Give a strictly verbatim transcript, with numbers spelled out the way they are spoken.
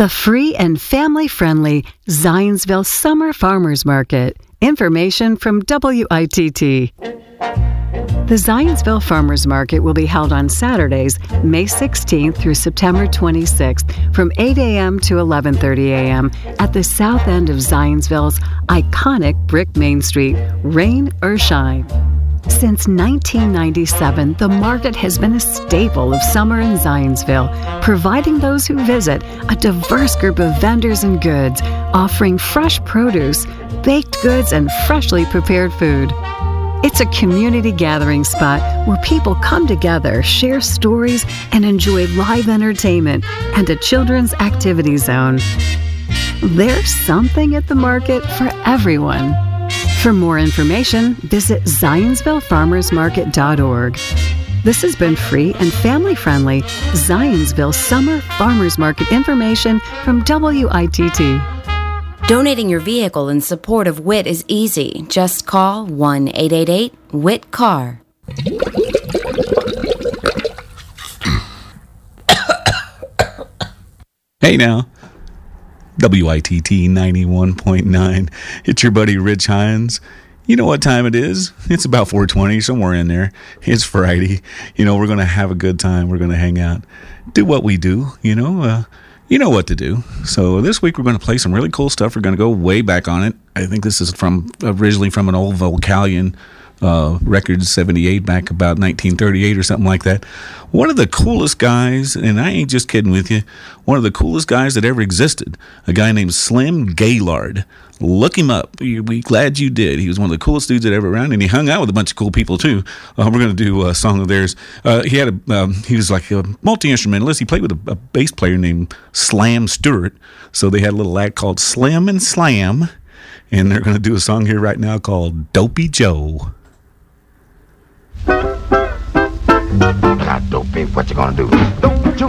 The free and family-friendly Zionsville Summer Farmers Market. Information from W I T T. The Zionsville Farmers Market will be held on Saturdays, May sixteenth through September twenty-sixth from eight a.m. to eleven thirty a.m. at the south end of Zionsville's iconic brick Main Street, rain or shine. Since nineteen ninety-seven, the market has been a staple of summer in Zionsville, providing those who visit a diverse group of vendors and goods, offering fresh produce, baked goods, and freshly prepared food. It's a community gathering spot where people come together, share stories, and enjoy live entertainment and a children's activity zone. There's something at the market for everyone. For more information, visit Zionsville Farmers Market dot org. This has been free and family-friendly Zionsville Summer Farmers Market information from W I T T. Donating your vehicle in support of W I T is easy. Just call one eight eight eight W I T C A R. Hey now, W I T T ninety-one point nine. It's your buddy Rich Hines. You know what time it is? It's about four twenty, somewhere in there. It's Friday. You know, we're going to have a good time. We're going to hang out, do what we do, you know. Uh, you know what to do. So this week we're going to play some really cool stuff. We're going to go way back on it. I think this is from originally from an old Vocalion uh, record, seventy-eight, back about nineteen thirty-eight or something like that. One of the coolest guys, and I ain't just kidding with you, one of the coolest guys that ever existed, a guy named Slim Gaillard. Look him up. You'll be glad you did. He was one of the coolest dudes that ever around, and he hung out with a bunch of cool people too. Uh, we're going to do a song of theirs. Uh, he had a um, he was like a multi-instrumentalist. He played with a, a bass player named Slam Stewart. So they had a little act called Slim and Slam, and they're going to do a song here right now called Dopey Joe. Now, Dopey, what you gonna do? Dopey Joe,